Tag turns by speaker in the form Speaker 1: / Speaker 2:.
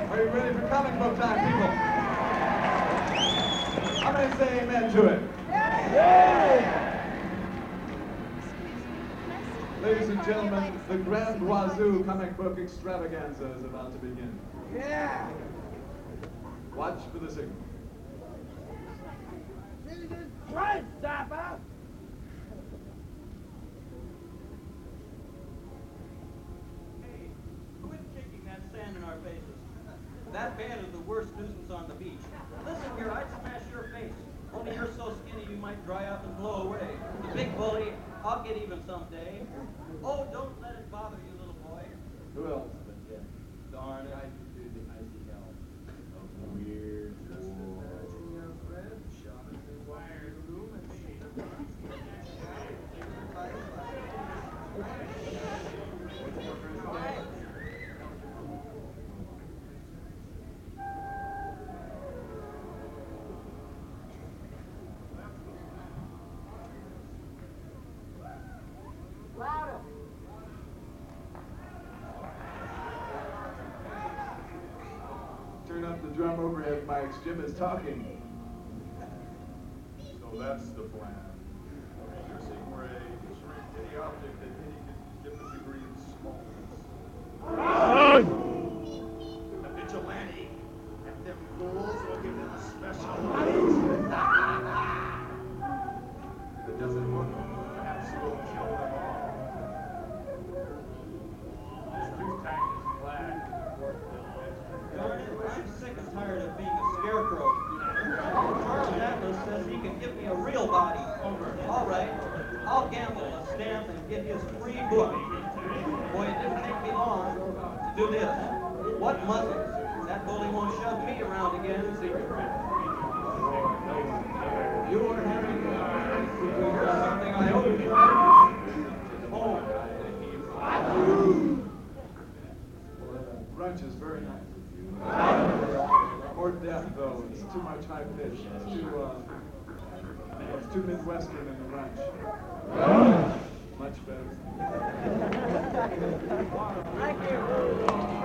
Speaker 1: Are you ready for comic book time, people? How many say amen to it? Ladies and gentlemen, the Grand Wazoo comic book extravaganza is about to begin.
Speaker 2: Yeah!
Speaker 1: Watch for the signal.
Speaker 2: Right, Zappa!
Speaker 3: Hey, quit kicking that sand in our faces. That band is the worst nuisance on the beach. Listen here, I'd smash your face. Only you're so skinny you might dry up and blow away. The big bully, I'll get even someday. Oh, don't let it bother you, little boy.
Speaker 1: Who else but Jeff?
Speaker 3: Darn it.
Speaker 1: I could do the icy hell of weird. Just imagine your friend shot in the wire room and she.
Speaker 2: Louder!
Speaker 1: Turn up the drum overhead mics. Jim is talking.
Speaker 4: So that's the plan. A piercing ray to shrink any object at any given degree of smallness. A vigilante. And them fools will give them a special light. If it doesn't work, perhaps we'll kill them all. This too tight is flag.
Speaker 3: Darn it, I'm sick and tired of being a scarecrow. Charles Atlas says he can give me a real body. All right, I'll gamble a stamp and get his free book. Boy, it didn't take me long to do this. What muzzles? That bully won't shove me around again.
Speaker 1: You are hearing
Speaker 3: Something I owe you.
Speaker 1: Brunch is very nice. Or death, though. It's too much high pitch. It's too Midwestern in the ranch. Much better.
Speaker 2: Thank you.